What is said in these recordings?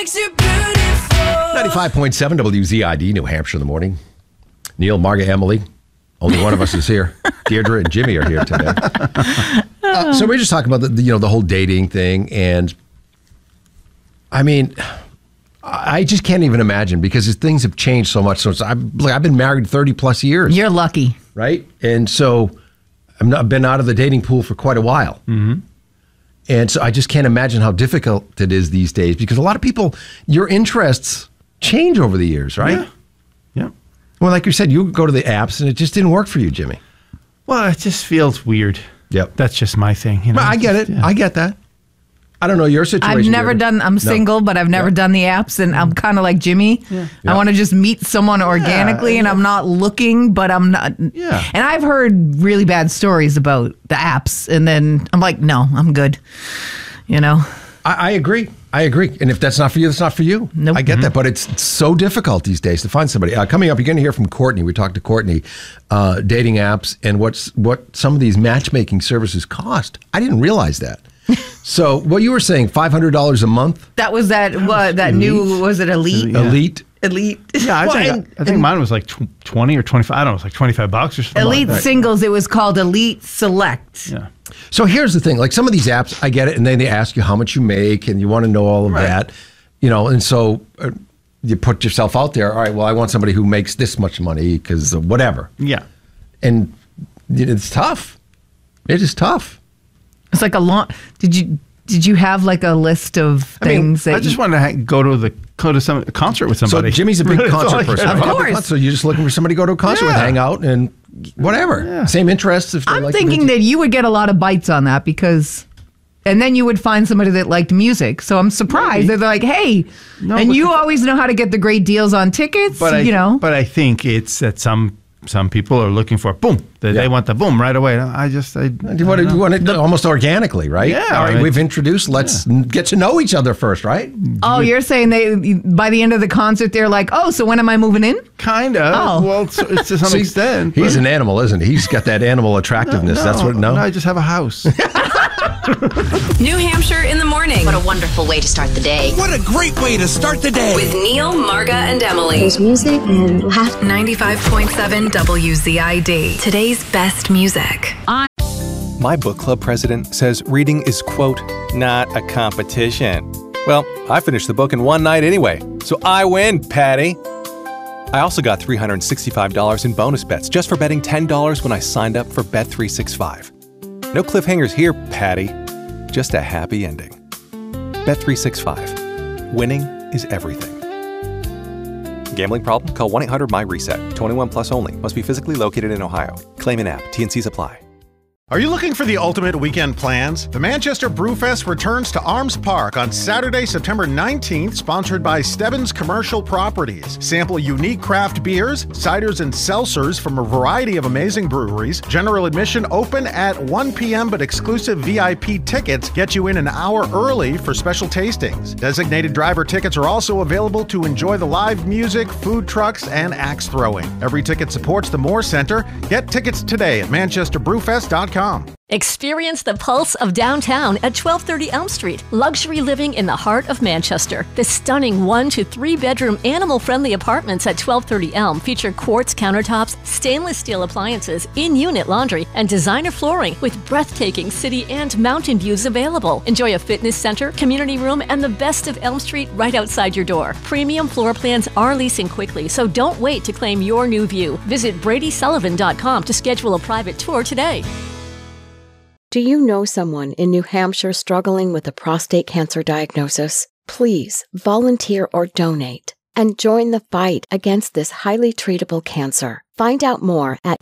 Makes you beautiful. 95.7 WZID, New Hampshire in the morning. Neil, Marga, Emily. Only one of us is here. Deirdre and Jimmy are here today. So we're just talking about the whole dating thing, and I mean, I just can't even imagine because things have changed so much. So I've been married 30 plus years. You're lucky, right? And so I've been out of the dating pool for quite a while. Mm-hmm. And so I just can't imagine how difficult it is these days because a lot of people, your interests change over the years, right? Yeah. Well, like you said, you go to the apps and it just didn't work for you, Jimmy. Well, it just feels weird. Yep. That's just my thing. You know, I get it. Yeah. I get that. I don't know your situation. I've never done, I'm single, but I've never done the apps, and I'm kind of like Jimmy. Yeah. I want to just meet someone organically, and I'm not looking, but I'm not. Yeah. And I've heard really bad stories about the apps, and then I'm like, no, I'm good. You know? I agree. And if that's not for you, that's not for you. Nope. I get that, but it's so difficult these days to find somebody. Coming up, you're going to hear from Courtney. We talked to Courtney, dating apps, and what some of these matchmaking services cost. I didn't realize that. So what you were saying, $500 a month? That was that new, was it Elite? Yeah. Elite. Yeah, I think mine was like 20 or 25. I don't know, it was like $25 or something. Elite like that. Singles, it was called Elite Select. Yeah. So here's the thing, like some of these apps, I get it, and then they ask you how much you make, and you want to know all of that, and so you put yourself out there. All right, well, I want somebody who makes this much money because of whatever. Yeah. And it's tough. It is tough. It's like a long. Did you have like a list of things? I just wanted to go to a concert with somebody. So Jimmy's a big concert person. Of course. So you're just looking for somebody to go to a concert with, hang out, and whatever. Yeah. Same interests. If I'm thinking that you would get a lot of bites on that because, and then you would find somebody that liked music. So I'm surprised that they're like, hey, and you always know how to get the great deals on tickets. But I think it's that some people are looking for boom. They want the boom right away. You want it almost organically, right? Yeah. All right, we've introduced. Let's get to know each other first, right? Oh, you're saying by the end of the concert, they're like, oh, so when am I moving in? Kind of. Oh. Well, it's to some extent. He's an animal, isn't he? He's got that animal attractiveness. No, I just have a house. New Hampshire in the morning. What a wonderful way to start the day. What a great way to start the day. With Neil, Marga, and Emily. There's music and laugh. 95.7 WZID. Today's best music. My book club president says reading is, quote, not a competition. Well, I finished the book in one night anyway, so I win, Patty. I also got $365 in bonus bets just for betting $10 when I signed up for Bet365. No cliffhangers here, Patty. Just a happy ending. Bet365. Winning is everything. Gambling problem? Call 1-800-MY-RESET. 21 plus only. Must be physically located in Ohio. Claim in app. T&Cs apply. Are you looking for the ultimate weekend plans? The Manchester Brewfest returns to Arms Park on Saturday, September 19th, sponsored by Stebbins Commercial Properties. Sample unique craft beers, ciders, and seltzers from a variety of amazing breweries. General admission open at 1 p.m., but exclusive VIP tickets get you in an hour early for special tastings. Designated driver tickets are also available to enjoy the live music, food trucks, and axe throwing. Every ticket supports the Moore Center. Get tickets today at manchesterbrewfest.com. Experience the pulse of downtown at 1230 Elm Street. Luxury living in the heart of Manchester. The stunning 1 to 3 bedroom animal-friendly apartments at 1230 Elm feature quartz countertops, stainless steel appliances, in-unit laundry, and designer flooring with breathtaking city and mountain views available. Enjoy a fitness center, community room, and the best of Elm Street right outside your door. Premium floor plans are leasing quickly, so don't wait to claim your new view. Visit BradySullivan.com to schedule a private tour today. Do you know someone in New Hampshire struggling with a prostate cancer diagnosis? Please volunteer or donate and join the fight against this highly treatable cancer. Find out more at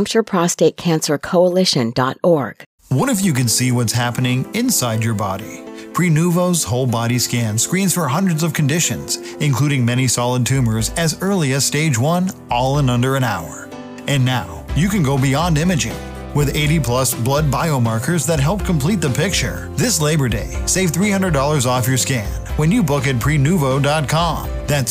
NewHampshireProstateCancerCoalition.org. What if you could see what's happening inside your body? Prenuvo's whole body scan screens for hundreds of conditions, including many solid tumors as early as stage 1, all in under an hour. And now, you can go beyond imaging. With 80-plus blood biomarkers that help complete the picture. This Labor Day, save $300 off your scan when you book at Prenuvo.com. That's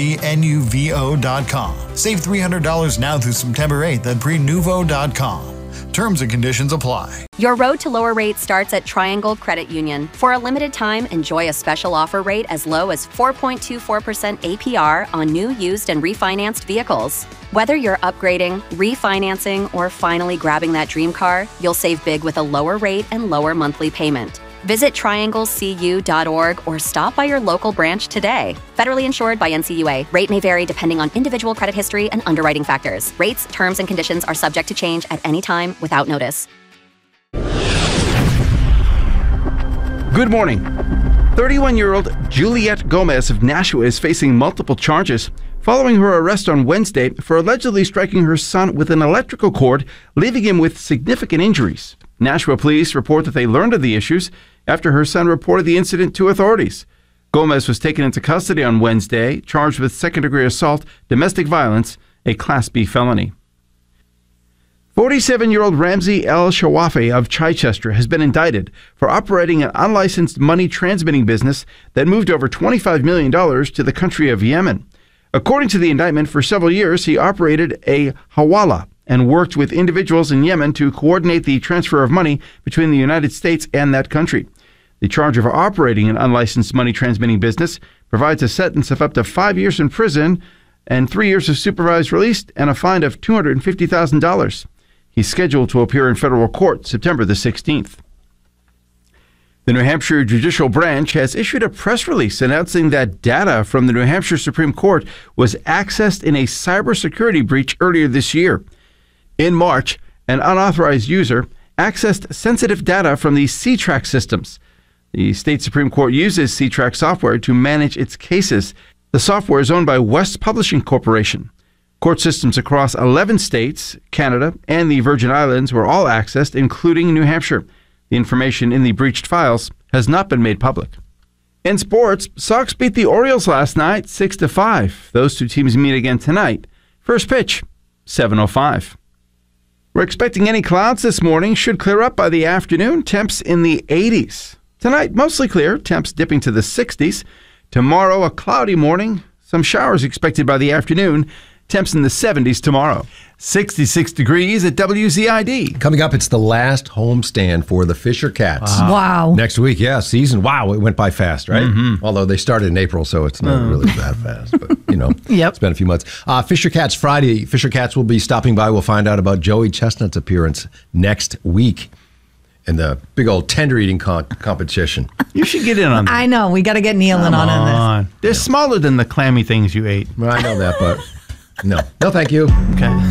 Prenuvo.com. Save $300 now through September 8th at Prenuvo.com. Terms and conditions apply. Your road to lower rates starts at Triangle Credit Union. For a limited time, enjoy a special offer rate as low as 4.24% APR on new, used, and refinanced vehicles. Whether you're upgrading, refinancing, or finally grabbing that dream car, you'll save big with a lower rate and lower monthly payment. Visit trianglecu.org or stop by your local branch today. Federally insured by NCUA. Rate may vary depending on individual credit history and underwriting factors. Rates, terms, and conditions are subject to change at any time without notice. Good morning. 31-year-old Juliette Gomez of Nashua is facing multiple charges following her arrest on Wednesday for allegedly striking her son with an electrical cord, leaving him with significant injuries. Nashua police report that they learned of the issues after her son reported the incident to authorities. Gomez was taken into custody on Wednesday, charged with second-degree assault, domestic violence, a Class B felony. 47-year-old Ramzi El Shawafi of Chichester has been indicted for operating an unlicensed money transmitting business that moved over $25 million to the country of Yemen. According to the indictment, for several years he operated a hawala and worked with individuals in Yemen to coordinate the transfer of money between the United States and that country. The charge of operating an unlicensed money transmitting business provides a sentence of up to 5 years in prison and 3 years of supervised release and a fine of $250,000. He's scheduled to appear in federal court September the 16th. The New Hampshire Judicial Branch has issued a press release announcing that data from the New Hampshire Supreme Court was accessed in a cybersecurity breach earlier this year. In March, an unauthorized user accessed sensitive data from the C-Track systems. The state Supreme Court uses C-Track software to manage its cases. The software is owned by West Publishing Corporation. Court systems across 11 states, Canada, and the Virgin Islands were all accessed, including New Hampshire. The information in the breached files has not been made public. In sports, Sox beat the Orioles last night 6-5. Those two teams meet again tonight. First pitch, 7:05. We're expecting any clouds this morning. Should clear up by the afternoon. Temps in the 80s. Tonight, mostly clear. Temps dipping to the 60s. Tomorrow, a cloudy morning. Some showers expected by the afternoon. Temps in the 70s tomorrow. 66 degrees at WZID. Coming up, it's the last homestand for the Fisher Cats. Wow. Next week, season. Wow, it went by fast, right? Mm-hmm. Although they started in April, so it's not really that fast. But, It's been a few months. Fisher Cats Friday. Fisher Cats will be stopping by. We'll find out about Joey Chestnut's appearance next week in the big old tender eating competition. You should get in on that. I know. We got to get Neil in on this. They're smaller than the clammy things you ate. Well, I know that, but no, thank you. Okay.